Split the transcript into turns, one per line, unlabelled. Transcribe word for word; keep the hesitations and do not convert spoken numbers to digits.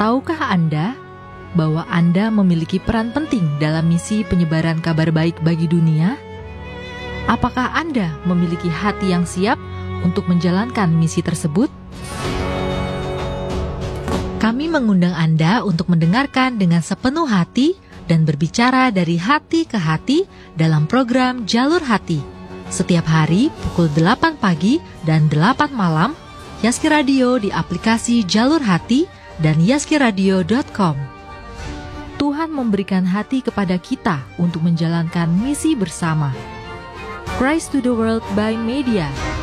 Tahukah Anda bahwa Anda memiliki peran penting dalam misi penyebaran kabar baik bagi dunia? Apakah Anda memiliki hati yang siap untuk menjalankan misi tersebut? Kami mengundang Anda untuk mendengarkan dengan sepenuh hati dan berbicara dari hati ke hati dalam program Jalur Hati. Setiap hari pukul delapan pagi dan delapan malam, Yaski Radio di aplikasi Jalur Hati dan yaski radio dot com. Tuhan memberikan hati kepada kita untuk menjalankan misi bersama. Christ to the World by Media.